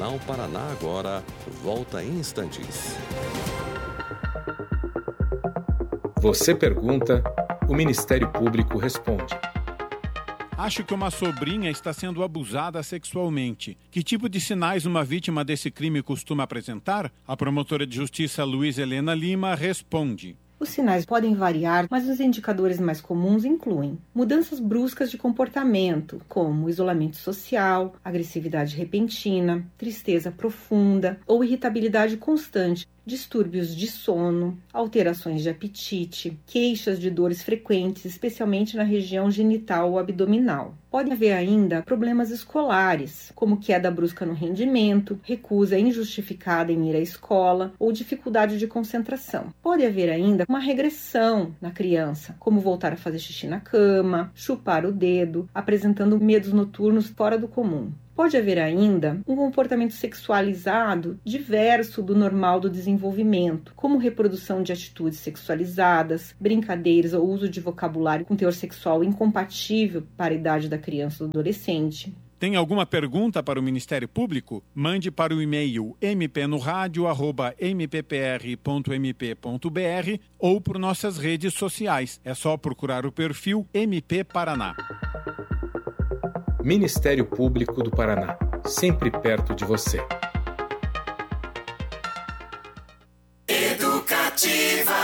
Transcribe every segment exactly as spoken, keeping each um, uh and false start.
Jornal Paraná Agora volta em instantes. Você pergunta, o Ministério Público responde. Acho que uma sobrinha está sendo abusada sexualmente. Que tipo de sinais uma vítima desse crime costuma apresentar? A promotora de justiça Luiz Helena Lima responde. Os sinais podem variar, mas os indicadores mais comuns incluem mudanças bruscas de comportamento, como isolamento social, agressividade repentina, tristeza profunda ou irritabilidade constante, distúrbios de sono, alterações de apetite, queixas de dores frequentes, especialmente na região genital ou abdominal. Pode haver ainda problemas escolares, como queda brusca no rendimento, recusa injustificada em ir à escola ou dificuldade de concentração. Pode haver ainda uma regressão na criança, como voltar a fazer xixi na cama, chupar o dedo, apresentando medos noturnos fora do comum. Pode haver ainda um comportamento sexualizado diverso do normal do desenvolvimento, como reprodução de atitudes sexualizadas, brincadeiras ou uso de vocabulário com teor sexual incompatível para a idade da criança ou do adolescente. Tem alguma pergunta para o Ministério Público? Mande para o e-mail m p no radio arroba m p p r ponto m p ponto b r ou por nossas redes sociais. É só procurar o perfil M P Paraná. Ministério Público do Paraná, sempre perto de você. Educativa.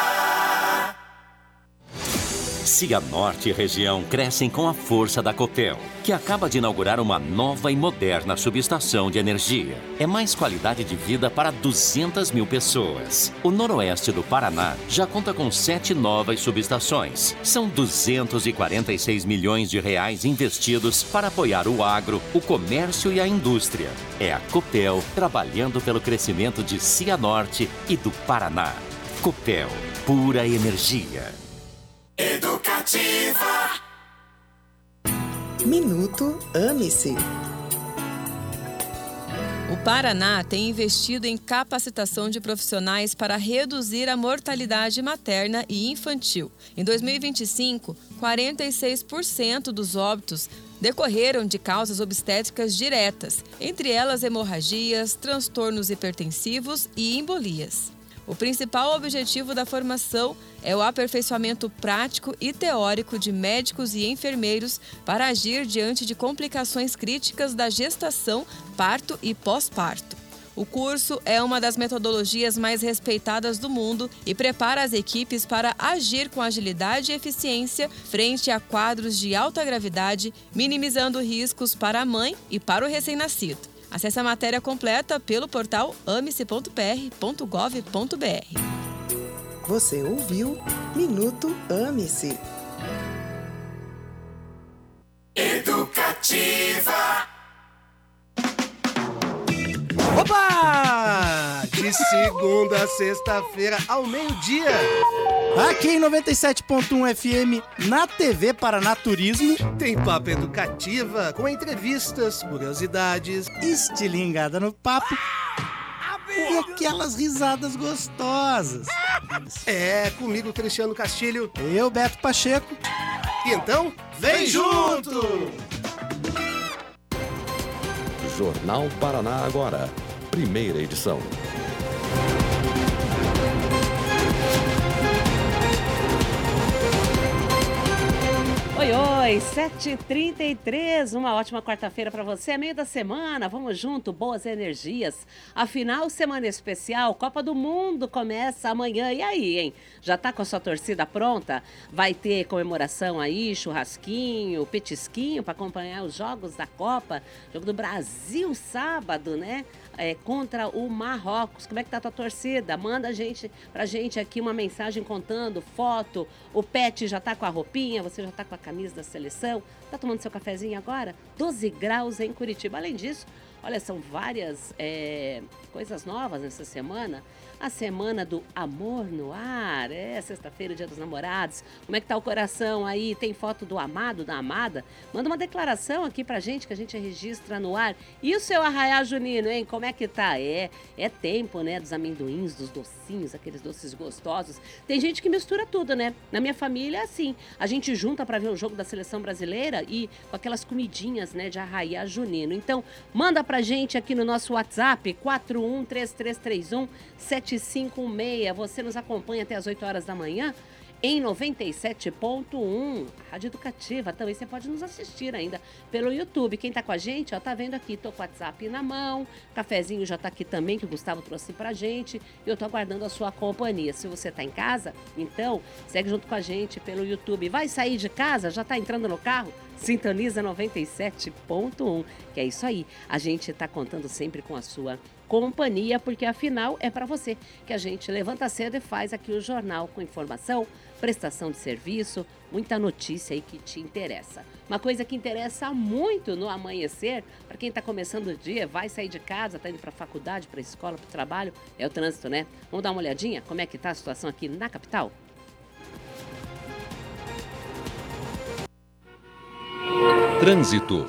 Cianorte e região crescem com a força da Copel, que acaba de inaugurar uma nova e moderna subestação de energia. É mais qualidade de vida para duzentas mil pessoas. O noroeste do Paraná já conta com sete novas subestações. São duzentos e quarenta e seis milhões de reais investidos para apoiar o agro, o comércio e a indústria. É a Copel trabalhando pelo crescimento de Cianorte e do Paraná. Copel, pura energia. Educativa. Minuto Ame-se. O Paraná tem investido em capacitação de profissionais para reduzir a mortalidade materna e infantil. Em dois mil e vinte e cinco, quarenta e seis por cento dos óbitos decorreram de causas obstétricas diretas, entre elas hemorragias, transtornos hipertensivos e embolias. O principal objetivo da formação é o aperfeiçoamento prático e teórico de médicos e enfermeiros para agir diante de complicações críticas da gestação, parto e pós-parto. O curso é uma das metodologias mais respeitadas do mundo e prepara as equipes para agir com agilidade e eficiência frente a quadros de alta gravidade, minimizando riscos para a mãe e para o recém-nascido. Acesse a matéria completa pelo portal ame-se ponto p r ponto gov ponto b r. Você ouviu Minuto Ame-se. Educativa. Opa! De segunda a sexta-feira ao meio-dia. Aqui em noventa e sete ponto um F M, na T V Paraná Turismo, tem papo educativa com entrevistas, curiosidades, estilingada no papo e aquelas risadas gostosas. É, comigo, Cristiano Castilho. Eu, Beto Pacheco. E então, vem junto! Jornal Paraná Agora, primeira edição. Oi, oi, sete e trinta e três, uma ótima quarta-feira para você, é meio da semana, vamos junto, boas energias. Afinal, semana especial, Copa do Mundo começa amanhã, e aí, hein? Já tá com a sua torcida pronta? Vai ter comemoração aí, churrasquinho, petisquinho para acompanhar os jogos da Copa, jogo do Brasil sábado, né? É, contra o Marrocos. Como é que tá a tua torcida? Manda a gente, pra gente aqui uma mensagem contando, foto, o Pet já tá com a roupinha, você já tá com a camisa da seleção, tá tomando seu cafezinho agora? doze graus em Curitiba. Além disso, olha, são várias é, coisas novas nessa semana. A semana do amor no ar, é sexta-feira, dia dos namorados. Como é que tá o coração aí? Tem foto do amado, da amada? Manda uma declaração aqui pra gente, que a gente registra no ar. E o seu arraiá junino, hein? Como é que tá? É, é tempo, né, dos amendoins, dos docinhos, aqueles doces gostosos. Tem gente que mistura tudo, né? Na minha família é assim, a gente junta pra ver o jogo da seleção brasileira e com aquelas comidinhas bandeirinhas, né, de Arraiá Junino. Então, manda pra gente aqui no nosso WhatsApp, quatro um três três três um sete cinco um seis. Você nos acompanha até as oito horas da manhã em noventa e sete ponto um, Rádio Educativa. Também você pode nos assistir ainda pelo YouTube. Quem tá com a gente, ó, tá vendo aqui, tô com o WhatsApp na mão, cafezinho já tá aqui também, que o Gustavo trouxe pra gente, e eu tô aguardando a sua companhia. Se você tá em casa, então, segue junto com a gente pelo YouTube. Vai sair de casa? Já tá entrando no carro? Sintoniza noventa e sete ponto um, que é isso aí. A gente tá contando sempre com a sua companhia, porque afinal é para você que a gente levanta cedo e faz aqui o jornal com informação, prestação de serviço, muita notícia aí que te interessa. Uma coisa que interessa muito no amanhecer, para quem está começando o dia, vai sair de casa, está indo para a faculdade, para a escola, para o trabalho, é o trânsito, né? Vamos dar uma olhadinha como é que está a situação aqui na capital? Trânsito.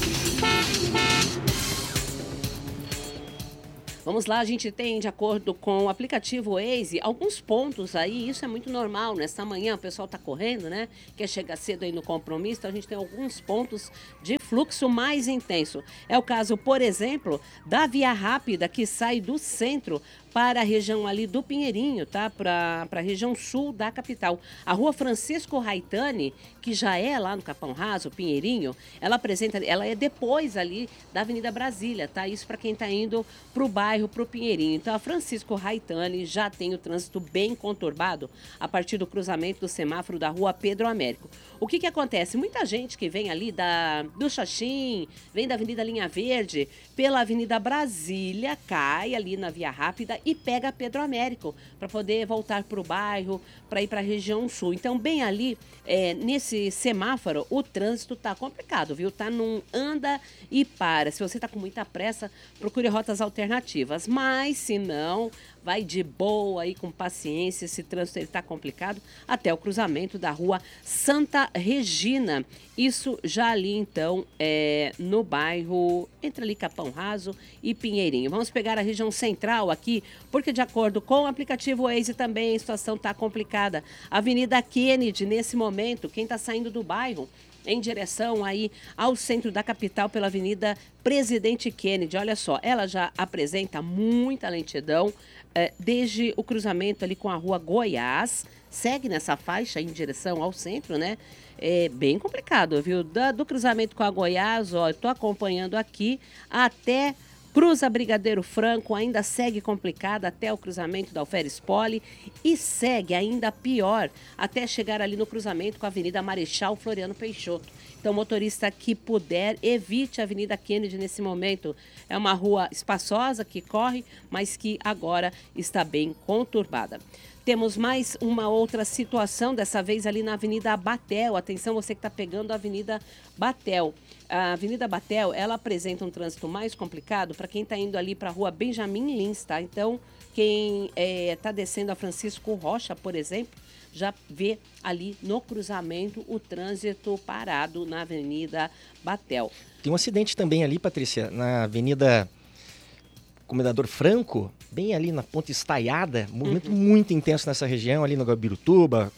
Vamos lá, a gente tem, de acordo com o aplicativo Waze, alguns pontos aí, isso é muito normal, nessa manhã o pessoal tá correndo, né? Quer chegar cedo aí no compromisso, então a gente tem alguns pontos de fluxo mais intenso. É o caso, por exemplo, da via rápida que sai do centro para a região ali do Pinheirinho, tá? Para a região sul da capital. A rua Francisco Raitani, que já é lá no Capão Raso, Pinheirinho, ela apresenta, ela é depois ali da Avenida Brasília, tá? Isso para quem está indo para o bairro, para o Pinheirinho. Então a Francisco Raitani já tem o trânsito bem conturbado a partir do cruzamento do semáforo da rua Pedro Américo. O que que acontece? Muita gente que vem ali da, do Xaxim, vem da Avenida Linha Verde, pela Avenida Brasília, cai ali na via rápida e pega Pedro Américo para poder voltar para o bairro, para ir para a região sul. Então, bem ali, é, nesse semáforo, o trânsito tá complicado, viu? Tá num anda e para. Se você tá com muita pressa, procure rotas alternativas. Mas, se não, vai de boa aí, com paciência. Esse trânsito ele tá complicado até o cruzamento da rua Santa Regina. Isso já ali, então, é, no bairro, entre ali Capão Raso e Pinheirinho. Vamos pegar a região central aqui, porque de acordo com o aplicativo Waze também a situação está complicada. Avenida Kennedy, nesse momento, quem está saindo do bairro em direção aí ao centro da capital pela Avenida Presidente Kennedy, olha só, ela já apresenta muita lentidão é, desde o cruzamento ali com a rua Goiás, segue nessa faixa em direção ao centro, né? É bem complicado, viu? Da, do cruzamento com a Goiás, ó, eu tô acompanhando aqui até Cruza Brigadeiro Franco, ainda segue complicada até o cruzamento da Alferes Poli e segue ainda pior até chegar ali no cruzamento com a Avenida Marechal Floriano Peixoto. Então, motorista que puder, evite a Avenida Kennedy nesse momento. É uma rua espaçosa que corre, mas que agora está bem conturbada. Temos mais uma outra situação, dessa vez ali na Avenida Batel. Atenção, você que está pegando a Avenida Batel. A Avenida Batel, ela apresenta um trânsito mais complicado para quem está indo ali para a rua Benjamin Lins, tá? Então, quem está é, descendo a Francisco Rocha, por exemplo, já vê ali no cruzamento o trânsito parado na Avenida Batel. Tem um acidente também ali, Patrícia, na Avenida Comendador Franco, bem ali na Ponte Estaiada, movimento uhum. muito intenso nessa região, ali no Gabirutuba,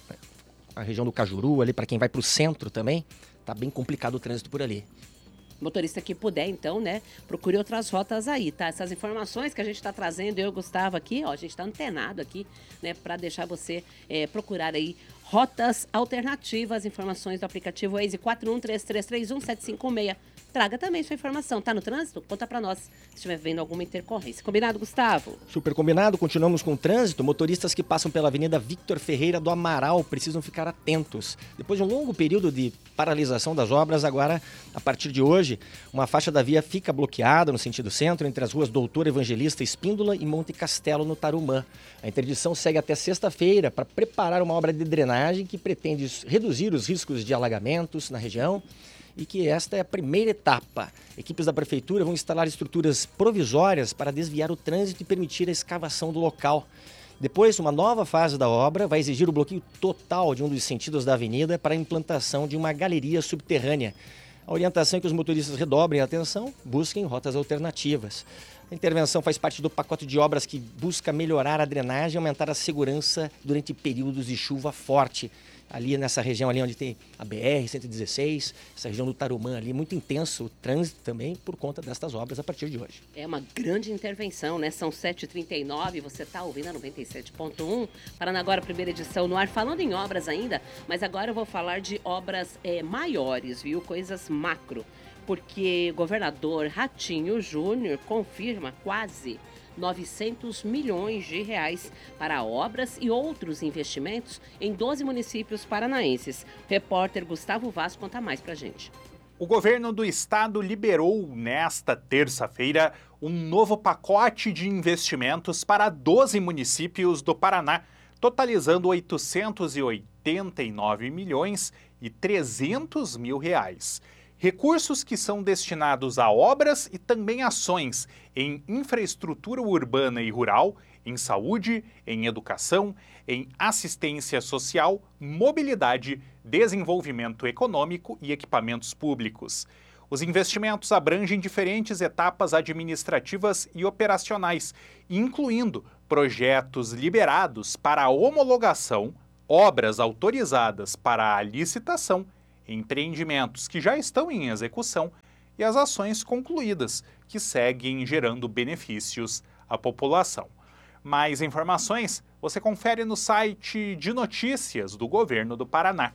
a região do Cajuru, ali para quem vai para o centro também, tá bem complicado o trânsito por ali. Motorista que puder, então, né, procure outras rotas aí, tá? Essas informações que a gente está trazendo, eu e o Gustavo aqui, ó, a gente está antenado aqui, né, para deixar você é, procurar aí rotas alternativas, informações do aplicativo Waze quatro um três três três um sete cinco um seis. Traga também sua informação. Tá no trânsito? Conta para nós se estiver vendo alguma intercorrência. Combinado, Gustavo? Super combinado. Continuamos com o trânsito. Motoristas que passam pela Avenida Victor Ferreira do Amaral precisam ficar atentos. Depois de um longo período de paralisação das obras, agora, a partir de hoje, uma faixa da via fica bloqueada no sentido centro entre as ruas Doutor Evangelista Espíndola e Monte Castelo, no Tarumã. A interdição segue até sexta-feira para preparar uma obra de drenagem que pretende reduzir os riscos de alagamentos na região, e que esta é a primeira etapa. Equipes da Prefeitura vão instalar estruturas provisórias para desviar o trânsito e permitir a escavação do local. Depois, uma nova fase da obra vai exigir o bloqueio total de um dos sentidos da avenida para a implantação de uma galeria subterrânea. A orientação é que os motoristas redobrem a atenção, busquem rotas alternativas. A intervenção faz parte do pacote de obras que busca melhorar a drenagem e aumentar a segurança durante períodos de chuva forte. ali nessa região ali onde tem a B R cento e dezesseis, essa região do Tarumã ali, muito intenso o trânsito também por conta destas obras a partir de hoje. É uma grande intervenção, né? São sete e trinta e nove, você está ouvindo a noventa e sete ponto um, Paranaguá, primeira edição no ar, falando em obras ainda, mas agora eu vou falar de obras é, maiores, viu? Coisas macro, porque o governador Ratinho Júnior confirma quase novecentos milhões de reais para obras e outros investimentos em doze municípios paranaenses. O repórter Gustavo Vaz conta mais pra gente. O governo do estado liberou nesta terça-feira um novo pacote de investimentos para doze municípios do Paraná, totalizando oitocentos e oitenta e nove milhões e trezentos mil reais. Recursos que são destinados a obras e também ações em infraestrutura urbana e rural, em saúde, em educação, em assistência social, mobilidade, desenvolvimento econômico e equipamentos públicos. Os investimentos abrangem diferentes etapas administrativas e operacionais, incluindo projetos liberados para a homologação, obras autorizadas para a licitação, empreendimentos que já estão em execução e as ações concluídas, que seguem gerando benefícios à população. Mais informações você confere no site de notícias do Governo do Paraná.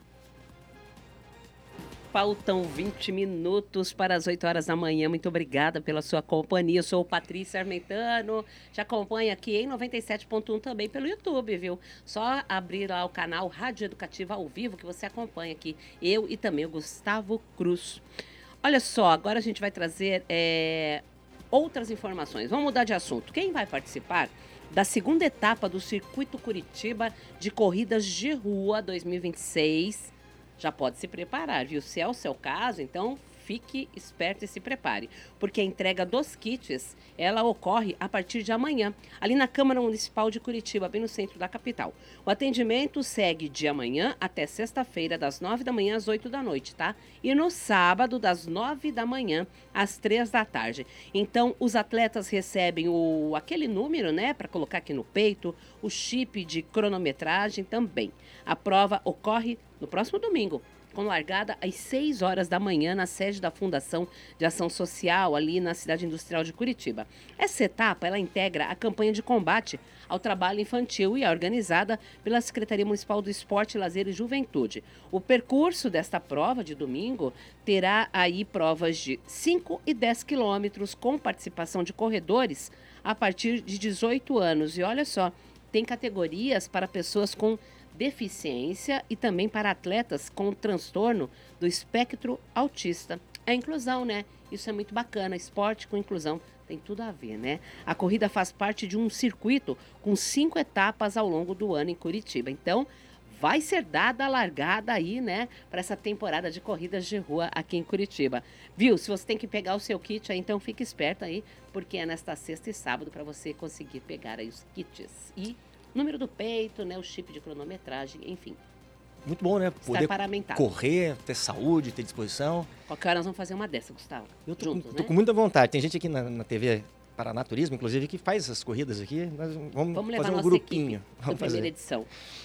Faltam vinte minutos para as oito horas da manhã. Muito obrigada pela sua companhia. Eu sou Patrícia Armentano. Te acompanha aqui em noventa e sete ponto um também pelo YouTube, viu? Só abrir lá o canal Rádio Educativa ao vivo que você acompanha aqui. Eu e também o Gustavo Cruz. Olha só, agora a gente vai trazer é, outras informações. Vamos mudar de assunto. Quem vai participar da segunda etapa do Circuito Curitiba de Corridas de Rua dois mil e vinte e seis... já pode se preparar, viu? Se é o seu caso, então fique esperto e se prepare, porque a entrega dos kits, ela ocorre a partir de amanhã, ali na Câmara Municipal de Curitiba, bem no centro da capital. O atendimento segue de amanhã até sexta-feira, das nove da manhã às oito da noite, tá? E no sábado, das nove da manhã às três da tarde. Então, os atletas recebem o, aquele número, né, para colocar aqui no peito, o chip de cronometragem também. A prova ocorre no próximo domingo, com largada às seis horas da manhã na sede da Fundação de Ação Social, ali na cidade industrial de Curitiba. Essa etapa, ela integra a campanha de combate ao trabalho infantil e é organizada pela Secretaria Municipal do Esporte, Lazer e Juventude. O percurso desta prova de domingo terá aí provas de cinco e dez quilômetros com participação de corredores a partir de dezoito anos. E olha só, tem categorias para pessoas com deficiência e também para atletas com transtorno do espectro autista. É inclusão, né? Isso é muito bacana. Esporte com inclusão tem tudo a ver, né? A corrida faz parte de um circuito com cinco etapas ao longo do ano em Curitiba. Então, vai ser dada a largada aí, né? Para essa temporada de corridas de rua aqui em Curitiba. Viu? Se você tem que pegar o seu kit aí, então fique esperto aí, porque é nesta sexta e sábado para você conseguir pegar aí os kits. E número do peito, né, o chip de cronometragem, enfim. Muito bom, né? Poder paramentado. Correr, ter saúde, ter disposição. Qualquer hora nós vamos fazer uma dessa, Gustavo. Eu tô, Juntos, com, né? tô com muita vontade. Tem gente aqui na, na T V Paraná Turismo, inclusive, que faz essas corridas aqui. Nós vamos, vamos levar fazer um nossa grupinho. Equipe vamos da primeira fazer. edição.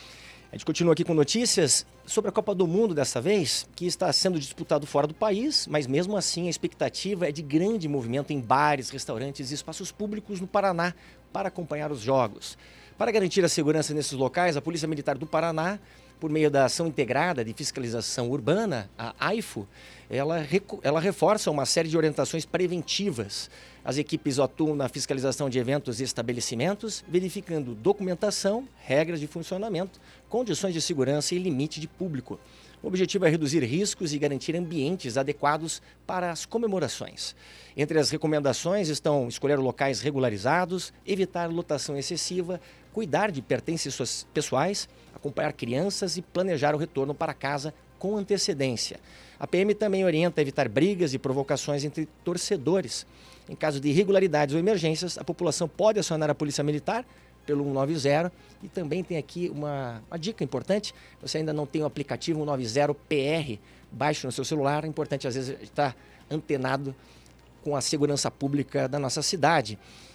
A gente continua aqui com notícias sobre a Copa do Mundo dessa vez, que está sendo disputado fora do país, mas mesmo assim a expectativa é de grande movimento em bares, restaurantes e espaços públicos no Paraná para acompanhar os jogos. Para garantir a segurança nesses locais, a Polícia Militar do Paraná, por meio da Ação Integrada de Fiscalização Urbana, a AIFO, ela, ela reforça uma série de orientações preventivas. As equipes atuam na fiscalização de eventos e estabelecimentos, verificando documentação, regras de funcionamento, condições de segurança e limite de público. O objetivo é reduzir riscos e garantir ambientes adequados para as comemorações. Entre as recomendações estão escolher locais regularizados, evitar lotação excessiva, cuidar de pertences pessoais, acompanhar crianças e planejar o retorno para casa com antecedência. A P M também orienta a evitar brigas e provocações entre torcedores. Em caso de irregularidades ou emergências, a população pode acionar a Polícia Militar pelo cento e noventa e também tem aqui uma, uma dica importante, você ainda não tem o aplicativo cento e noventa P R, baixe no seu celular, é importante às vezes estar antenado com a segurança pública da nossa cidade.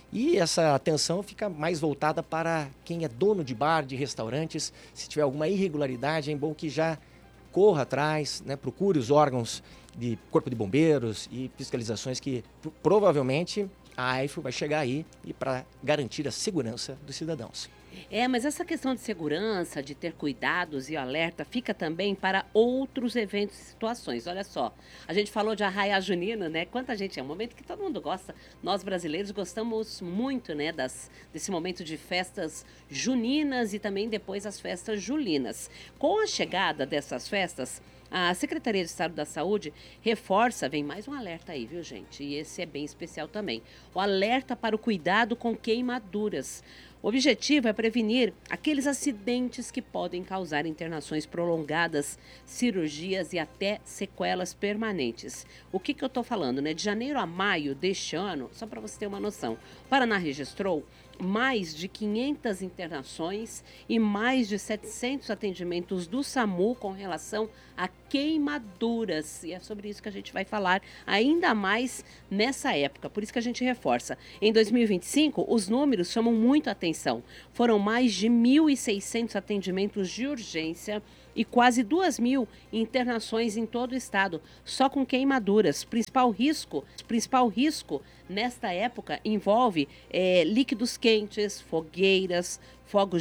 E essa atenção fica mais voltada para quem é dono de bar, de restaurantes. Se tiver alguma irregularidade, é bom que já corra atrás, né, procure os órgãos de Corpo de Bombeiros e fiscalizações que provavelmente a AIFO vai chegar aí e para garantir a segurança dos cidadãos. É, mas essa questão de segurança, de ter cuidados e alerta, fica também para outros eventos e situações. Olha só, a gente falou de Arraiá Junina, né? Quanta gente, é um momento que todo mundo gosta. Nós brasileiros gostamos muito, né, das, desse momento de festas juninas e também depois as festas julinas. Com a chegada dessas festas, a Secretaria de Estado da Saúde reforça, vem mais um alerta aí, viu, gente? E esse é bem especial também. O alerta para o cuidado com queimaduras. O objetivo é prevenir aqueles acidentes que podem causar internações prolongadas, cirurgias e até sequelas permanentes. O que, que eu estou falando, né? De janeiro a maio deste ano, só para você ter uma noção, o Paraná registrou mais de quinhentas internações e mais de setecentos atendimentos do SAMU com relação a queimaduras. E é sobre isso que a gente vai falar ainda mais nessa época. Por isso que a gente reforça. Em dois mil e vinte e cinco, os números chamam muito a atenção. Foram mais de mil e seiscentos atendimentos de urgência e quase duas mil internações em todo o estado, só com queimaduras. Principal risco, principal risco nesta época envolve é, líquidos quentes, fogueiras, fogos